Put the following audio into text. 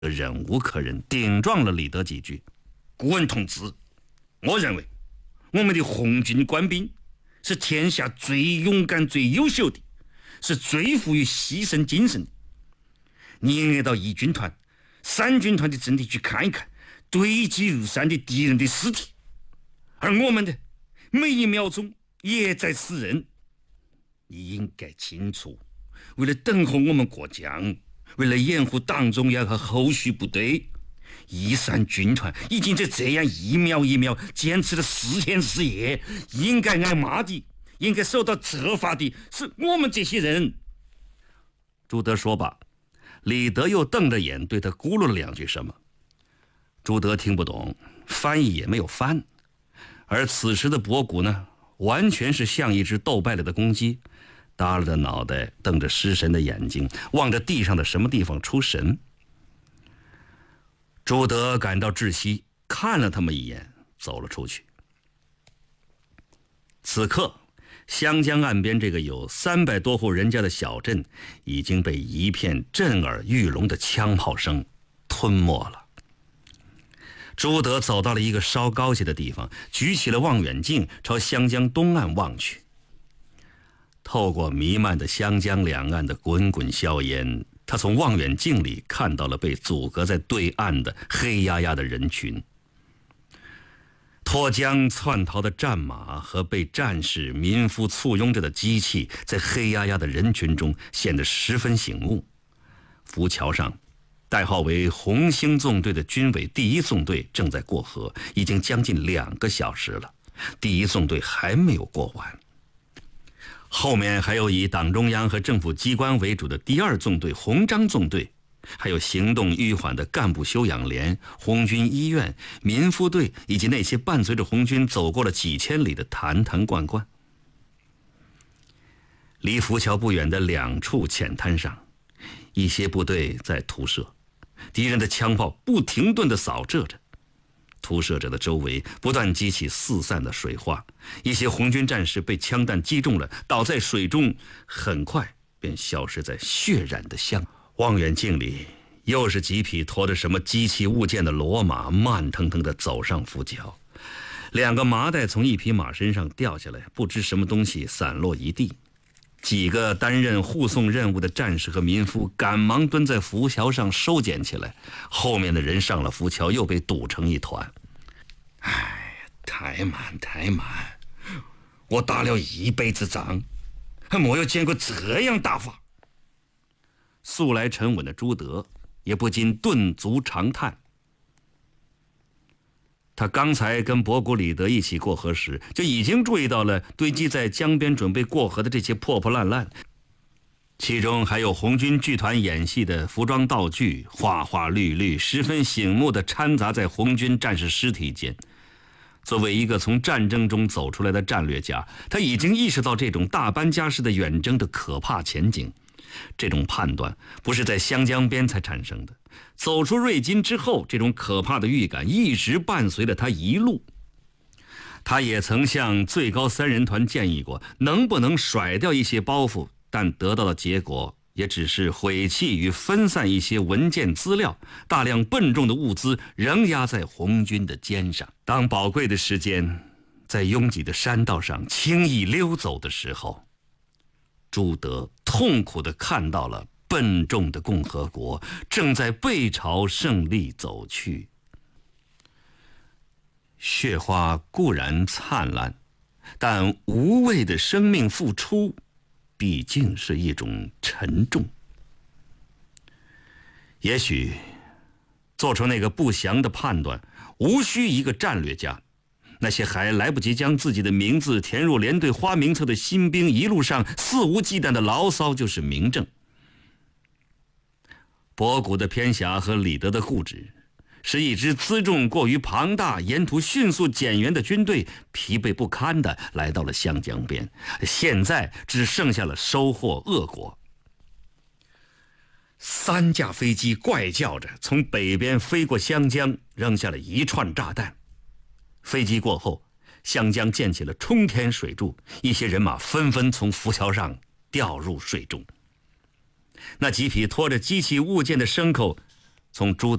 忍无可忍，顶撞了李德几句。顾问同志，我认为我们的红军官兵是天下最勇敢、最优秀的，是最富于牺牲精神的。你应该到一军团、三军团的阵地去看一看堆积如山的敌人的尸体，而我们的每一秒钟也在死人。你应该清楚，为了等候我们过江，为了掩护党中央和后续部队，13军团已经在这样一秒一秒坚持了4天4夜，应该挨骂的，应该受到责罚的是我们这些人。朱德说罢，李德又瞪着眼对他咕噜了2句什么。朱德听不懂，翻译也没有翻。而此时的博古呢，完全是像一只斗败了的公鸡，耷拉着脑袋，瞪着失神的眼睛，望着地上的什么地方出神。朱德感到窒息，看了他们一眼，走了出去。此刻湘江岸边这个有300多户人家的小镇已经被一片震耳欲聋的枪炮声吞没了。朱德走到了一个稍高些的地方，举起了望远镜，朝湘江东岸望去。透过弥漫的湘江两岸的滚滚硝烟，他从望远镜里看到了被阻隔在对岸的黑压压的人群。脱缰窜逃的战马和被战士民夫簇拥着的机器，在黑压压的人群中显得十分醒目。浮桥上代号为红星纵队的军委第1纵队正在过河，已经将近2个小时了，第1纵队还没有过完。后面还有以党中央和政府机关为主的第2纵队红章纵队，还有行动迂缓的干部休养连、红军医院、民夫队，以及那些伴随着红军走过了几千里的坛坛罐罐。离浮桥不远的2处浅滩上，一些部队在图射，敌人的枪炮不停顿地扫射着，图射者的周围不断激起四散的水花，一些红军战士被枪弹击中了，倒在水中，很快便消失在血染的湘。望远镜里又是几匹驮着什么机器物件的骡马慢腾腾地走上浮桥，2个麻袋从一匹马身上掉下来，不知什么东西散落一地。几个担任护送任务的战士和民夫赶忙蹲在浮桥上收捡起来，后面的人上了浮桥又被堵成一团。太慢，我打了一辈子仗，还没有见过这样打法。素来沉稳的朱德也不禁顿足长叹。他刚才跟博古李德一起过河时，就已经注意到了堆积在江边准备过河的这些破破烂烂，其中还有红军剧团演戏的服装道具，花花绿绿，十分醒目地掺杂在红军战士尸体间。作为一个从战争中走出来的战略家，他已经意识到这种大搬家式的远征的可怕前景。这种判断不是在湘江边才产生的，走出瑞金之后，这种可怕的预感一直伴随了他一路。他也曾向最高3人团建议过，能不能甩掉一些包袱，但得到的结果也只是毁弃与分散一些文件资料，大量笨重的物资仍压在红军的肩上。当宝贵的时间在拥挤的山道上轻易溜走的时候，朱德痛苦地看到了笨重的共和国正在背朝胜利走去。血花固然灿烂，但无谓的生命付出毕竟是一种沉重。也许做出那个不祥的判断无需一个战略家，那些还来不及将自己的名字填入连队花名册的新兵，一路上肆无忌惮的牢骚就是明证。博古的偏狭和李德的固执，使一支辎重过于庞大、沿途迅速减员的军队疲惫不堪地来到了湘江边，现在只剩下了收获恶果。3架飞机怪叫着从北边飞过湘江，扔下了一串炸弹。飞机过后，湘江溅起了冲天水柱，一些人马纷纷从浮桥上掉入水中。那几匹拖着机器物件的牲口从诸